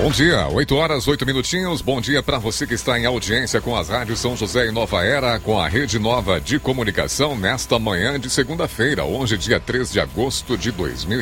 Bom dia, 8h08. Bom dia para você que está em audiência com as rádios São José e Nova Era, com a Rede Nova de Comunicação, nesta manhã de segunda-feira, hoje, dia 3 de agosto de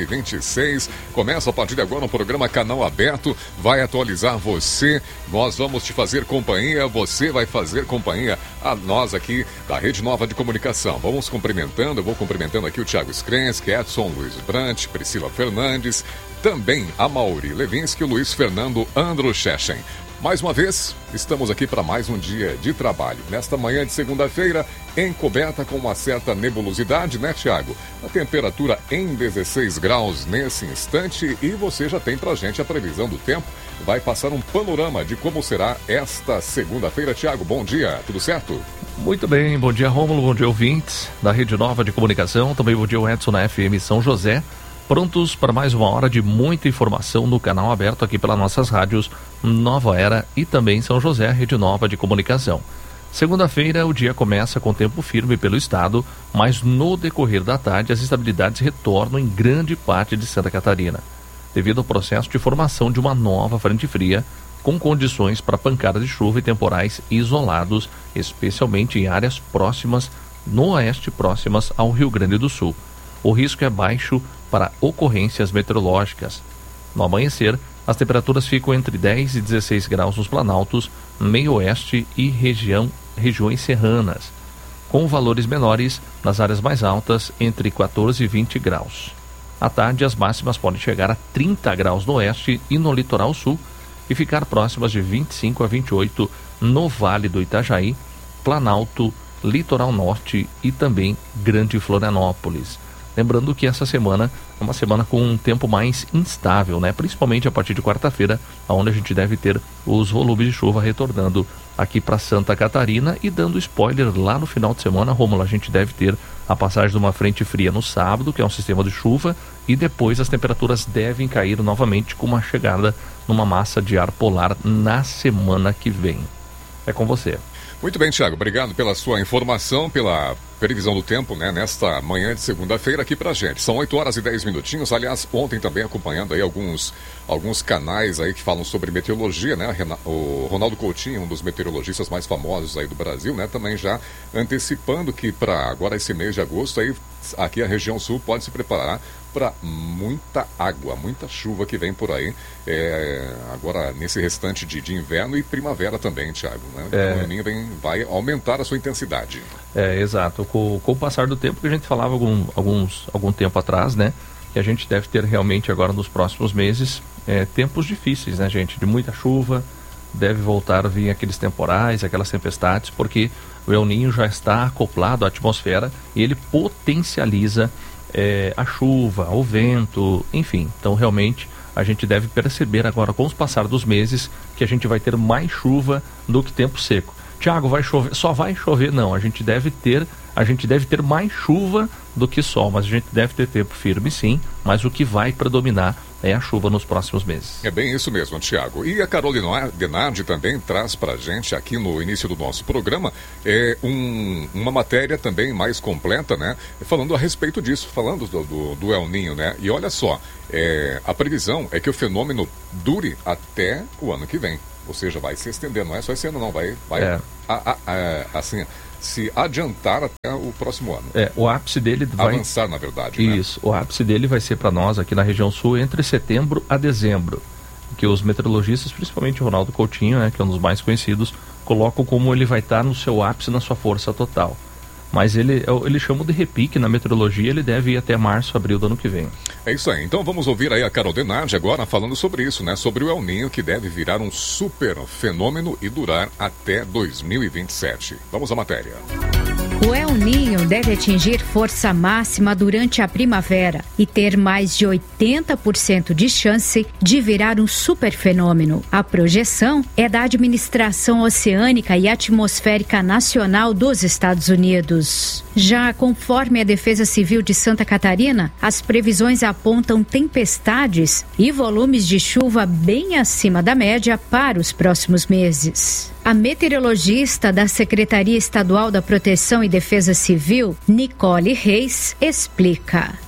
2026. Começa a partir de agora o programa Canal Aberto, vai atualizar você, nós vamos te fazer companhia, você vai fazer companhia a nós aqui da Rede Nova de Comunicação. Vamos cumprimentando, eu vou cumprimentando aqui o Thiago Skrensky, Edson Luiz Brant, Priscila Fernandes, também a Mauri Levinsky e o Luiz Fernando Andruschechen. Mais uma vez, estamos aqui para mais um dia de trabalho. Nesta manhã de segunda-feira, encoberta com uma certa nebulosidade, né, Thiago? A temperatura em 16 graus nesse instante e você já tem pra gente a previsão do tempo. Vai passar um panorama de como será esta segunda-feira. Thiago, bom dia, tudo certo? Muito bem, bom dia, Rômulo, bom dia, ouvintes da Rede Nova de Comunicação. Também bom dia, o Edson na FM São José. Prontos para mais uma hora de muita informação no canal aberto aqui pelas nossas rádios Nova Era e também São José, Rede Nova de Comunicação. Segunda-feira o dia começa com tempo firme pelo estado, mas no decorrer da tarde as instabilidades retornam em grande parte de Santa Catarina, devido ao processo de formação de uma nova frente fria, com condições para pancadas de chuva e temporais isolados, especialmente em áreas próximas, no oeste, próximas ao Rio Grande do Sul. O risco é baixo para ocorrências meteorológicas. No amanhecer, as temperaturas ficam entre 10 e 16 graus nos planaltos, meio oeste e regiões serranas, com valores menores nas áreas mais altas, entre 14 e 20 graus. À tarde, as máximas podem chegar a 30 graus no oeste e no litoral sul e ficar próximas de 25 a 28 no Vale do Itajaí, Planalto, Litoral Norte e também Grande Florianópolis. Lembrando que essa semana é uma semana com um tempo mais instável, né? Principalmente a partir de quarta-feira, onde a gente deve ter os volumes de chuva retornando aqui para Santa Catarina. E dando spoiler, lá no final de semana, Rômulo, a gente deve ter a passagem de uma frente fria no sábado, que é um sistema de chuva, e depois as temperaturas devem cair novamente com uma chegada numa massa de ar polar na semana que vem. É com você. Muito bem, Thiago, obrigado pela sua informação, pela previsão do tempo, né, nesta manhã de segunda-feira aqui pra gente. São 8h10. Aliás, ontem também acompanhando aí alguns canais aí que falam sobre meteorologia, né? O Ronaldo Coutinho, um dos meteorologistas mais famosos aí do Brasil, né? Também já antecipando que para agora esse mês de agosto aí, aqui a região sul pode se preparar para muita água, muita chuva que vem por aí, agora nesse restante de inverno e primavera também, Thiago, né? Então, o Ninho vai aumentar a sua intensidade. Exato. Com o passar do tempo, que a gente falava algum tempo atrás, né? Que a gente deve ter realmente agora nos próximos meses tempos difíceis, né, gente? De muita chuva, deve voltar a vir aqueles temporais, aquelas tempestades, porque o El Niño já está acoplado à atmosfera e ele potencializa a chuva, o vento, enfim. Então realmente a gente deve perceber agora com o passar dos meses que a gente vai ter mais chuva do que tempo seco. Tiago, vai chover? Só vai chover? Não, a gente deve ter mais chuva do que sol, mas a gente deve ter tempo firme sim, mas o que vai predominar é a chuva nos próximos meses. É bem isso mesmo, Tiago. E a Carolina Denardi também traz pra gente aqui no início do nosso programa uma matéria também mais completa, né? Falando a respeito disso, falando do El Niño, né? E olha só, a previsão é que o fenômeno dure até o ano que vem. Ou seja, vai se estender, não é só esse ano não, vai assim, se adiantar até o próximo ano. O ápice dele vai avançar, na verdade. Isso, né? O ápice dele vai ser para nós aqui na região sul entre setembro a dezembro, que os meteorologistas, principalmente o Ronaldo Coutinho, né, que é um dos mais conhecidos, colocam como ele vai estar no seu ápice, na sua força total. Mas ele chama de repique na meteorologia, ele deve ir até março, abril do ano que vem. É isso aí. Então vamos ouvir aí a Carol Denardi agora falando sobre isso, né? Sobre o El Niño, que deve virar um super fenômeno e durar até 2027. Vamos à matéria. O El Niño deve atingir força máxima durante a primavera e ter mais de 80% de chance de virar um superfenômeno. A projeção é da Administração Oceânica e Atmosférica Nacional dos Estados Unidos. Já conforme a Defesa Civil de Santa Catarina, as previsões apontam tempestades e volumes de chuva bem acima da média para os próximos meses. A meteorologista da Secretaria Estadual da Proteção e Defesa Civil, Nicole Reis, explica.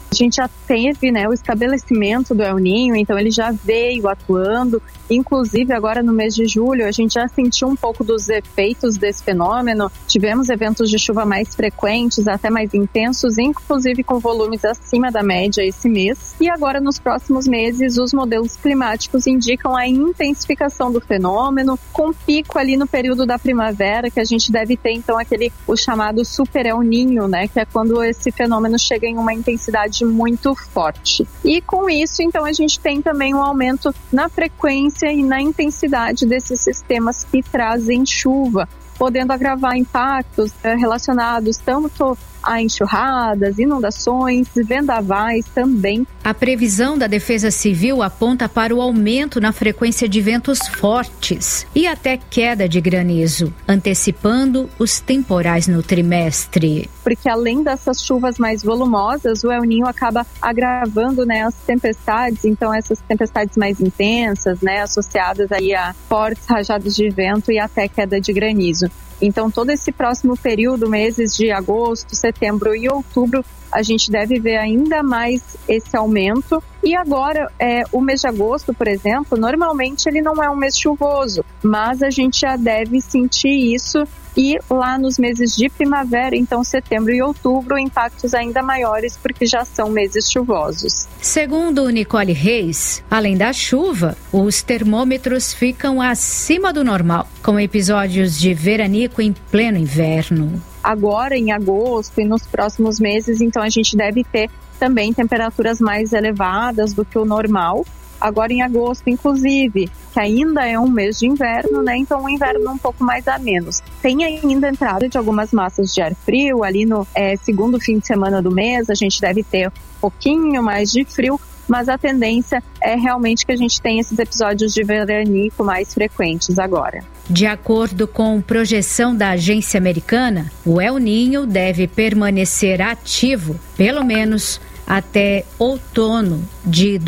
A gente já teve, né, o estabelecimento do El Niño, então ele já veio atuando. Inclusive, agora no mês de julho, a gente já sentiu um pouco dos efeitos desse fenômeno. Tivemos eventos de chuva mais frequentes, até mais intensos, inclusive com volumes acima da média esse mês. E agora, nos próximos meses, os modelos climáticos indicam a intensificação do fenômeno, com pico ali no período da primavera, que a gente deve ter, então, o chamado Super El Niño, né, que é quando esse fenômeno chega em uma intensidade muito forte. E com isso, então, a gente tem também um aumento na frequência e na intensidade desses sistemas que trazem chuva, podendo agravar impactos relacionados tanto a enxurradas, inundações, vendavais também. A previsão da Defesa Civil aponta para o aumento na frequência de ventos fortes e até queda de granizo, antecipando os temporais no trimestre. Porque além dessas chuvas mais volumosas, o El Niño acaba agravando, né, as tempestades, então essas tempestades mais intensas, né, associadas aí a fortes rajadas de vento e até queda de granizo. Então, todo esse próximo período, meses de agosto, setembro e outubro, a gente deve ver ainda mais esse aumento. E agora, o mês de agosto, por exemplo, normalmente ele não é um mês chuvoso, mas a gente já deve sentir isso. E lá nos meses de primavera, então setembro e outubro, impactos ainda maiores porque já são meses chuvosos. Segundo Nicole Reis, além da chuva, os termômetros ficam acima do normal, com episódios de veranico em pleno inverno. Agora, em agosto e nos próximos meses, então a gente deve ter também temperaturas mais elevadas do que o normal. Agora em agosto, inclusive, que ainda é um mês de inverno, né? Então o inverno um pouco mais a menos. Tem ainda entrada de algumas massas de ar frio, ali no segundo fim de semana do mês, a gente deve ter um pouquinho mais de frio, mas a tendência é realmente que a gente tenha esses episódios de veranico mais frequentes agora. De acordo com projeção da agência americana, o El Niño deve permanecer ativo, pelo menos até outono de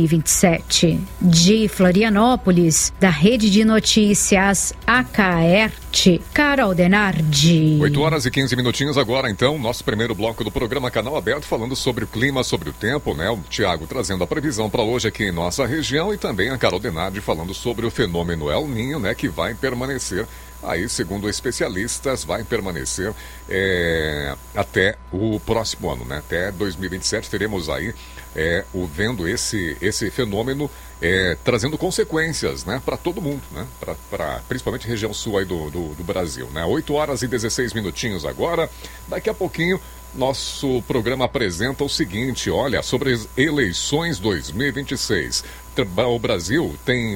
2027. De Florianópolis, da Rede de Notícias Acaerte, Carol Denardi. 8h15 agora, então, nosso primeiro bloco do programa Canal Aberto, falando sobre o clima, sobre o tempo, né? O Tiago trazendo a previsão para hoje aqui em nossa região e também a Carol Denardi falando sobre o fenômeno El Niño, né? Que vai permanecer aí, segundo especialistas, vai permanecer até o próximo ano, né? Até 2027 teremos aí vendo esse fenômeno trazendo consequências, né? Para todo mundo, né? Para principalmente a região sul aí do Brasil, né? 8h16 agora. Daqui a pouquinho nosso programa apresenta o seguinte, olha, sobre as eleições 2026. O Brasil tem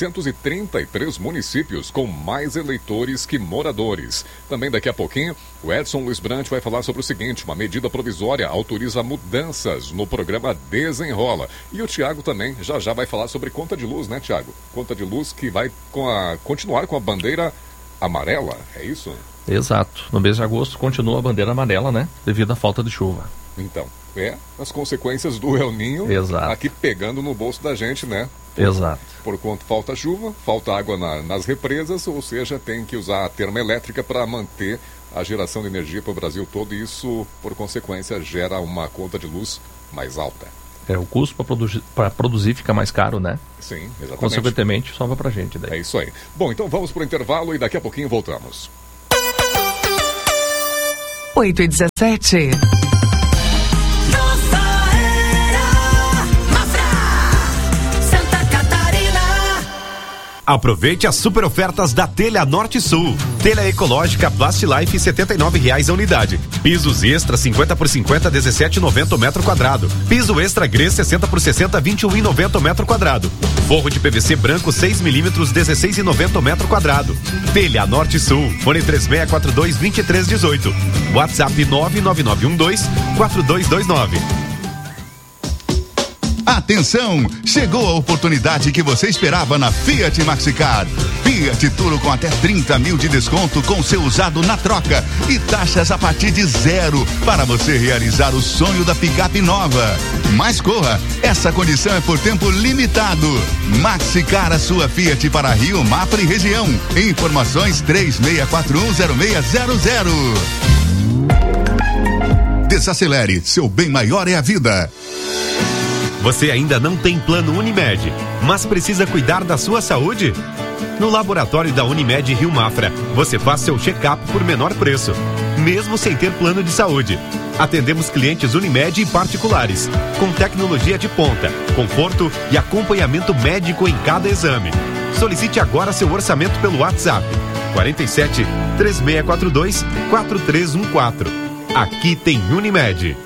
733 municípios com mais eleitores que moradores. Também daqui a pouquinho, o Edson Luiz Brant vai falar sobre o seguinte, uma medida provisória autoriza mudanças no programa Desenrola. E o Tiago também já vai falar sobre conta de luz, né, Tiago? Conta de luz que vai continuar com a bandeira amarela, é isso? Exato. No mês de agosto continua a bandeira amarela, né? Devido à falta de chuva. Então, as consequências do El Niño aqui pegando no bolso da gente, né? Exato. Por quanto falta chuva, falta água nas represas, ou seja, tem que usar a termoelétrica para manter a geração de energia para o Brasil todo e isso, por consequência, gera uma conta de luz mais alta. O custo para produzir fica mais caro, né? Sim, exatamente. Consequentemente, sobra pra gente daí. É isso aí. Bom, então vamos pro intervalo e daqui a pouquinho voltamos. 8h17. Aproveite as super ofertas da Telha Norte Sul. Telha ecológica Plastilife, R$ 79,00 a unidade. Pisos extra 50 por 50, 17,90 o metro quadrado. Piso extra Grê 60 por 60, 21,90 o metro quadrado. Forro de PVC branco 6 milímetros, 16,90 o metro quadrado. Telha Norte Sul. Fone 3642-2318. WhatsApp 99912-4229. Atenção! Chegou a oportunidade que você esperava na Fiat Maxicar. Fiat Toro com até 30 mil de desconto com seu usado na troca e taxas a partir de 0 para você realizar o sonho da picape nova. Mas corra, essa condição é por tempo limitado. Maxicar a sua Fiat para Rio, Mafra e região. Informações 36410600. Desacelere, seu bem maior é a vida. Você ainda não tem plano Unimed, mas precisa cuidar da sua saúde? No laboratório da Unimed Rio Mafra, você faz seu check-up por menor preço, mesmo sem ter plano de saúde. Atendemos clientes Unimed e particulares, com tecnologia de ponta, conforto e acompanhamento médico em cada exame. Solicite agora seu orçamento pelo WhatsApp 47 3642 4314. Aqui tem Unimed.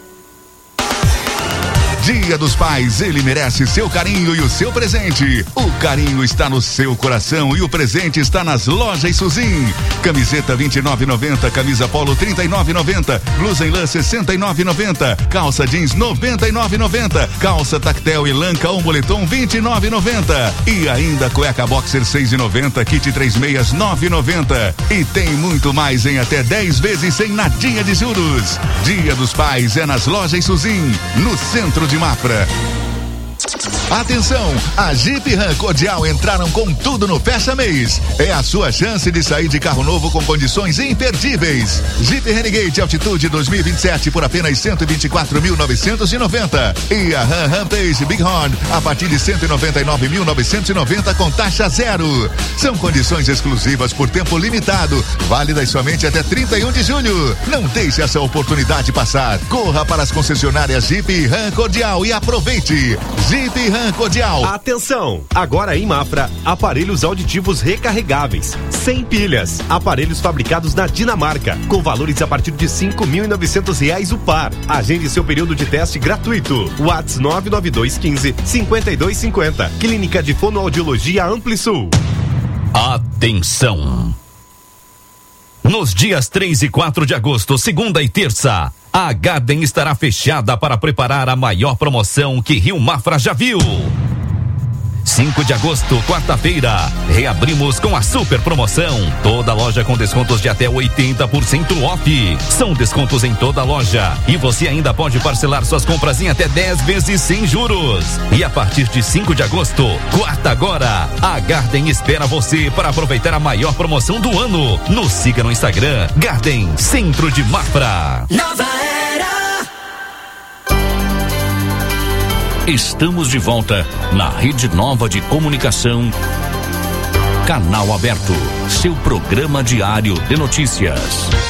Dia dos Pais, ele merece seu carinho e o seu presente. O carinho está no seu coração e o presente está nas lojas Suzin. Camiseta 29,90, camisa polo 39,90, blusa em lã 69,90, calça jeans 99,90, calça tactel e lanca ou moletom 29,90 e ainda cueca boxer 6,90, kit 3 meias 9,90 e tem muito mais em até 10 vezes sem nadinha de juros. Dia dos Pais é nas lojas Suzin, no centro de Mafra. Atenção, a Jeep Ram Cordial entraram com tudo no Fecha Mês. É a sua chance de sair de carro novo com condições imperdíveis. Jeep Renegade Altitude 2027 por apenas 124.990 e a Ram Rampage Bighorn a partir de 199.990 com taxa zero. São condições exclusivas por tempo limitado, válidas somente até 31 de julho. Não deixe essa oportunidade passar. Corra para as concessionárias Jeep e Ram Cordial e aproveite. Jeep Ram Cordial. Atenção! Agora em Mafra, aparelhos auditivos recarregáveis, sem pilhas, aparelhos fabricados na Dinamarca, com valores a partir de R$5.900 o par. Agende seu período de teste gratuito. WhatsApp 99215 5250. Clínica de Fonoaudiologia Amplisul. Atenção! Nos dias 3 e 4 de agosto, segunda e terça, a Garden estará fechada para preparar a maior promoção que Rio Mafra já viu. 5 de agosto, quarta-feira, reabrimos com a super promoção. Toda loja com descontos de até 80% off. São descontos em toda loja. E você ainda pode parcelar suas compras em até 10 vezes sem juros. E a partir de 5 de agosto, quarta agora, a Garden espera você para aproveitar a maior promoção do ano. Nos siga no Instagram, Garden Centro de Mafra. Nova Era. Estamos de volta na Rede Nova de Comunicação. Canal Aberto, seu programa diário de notícias.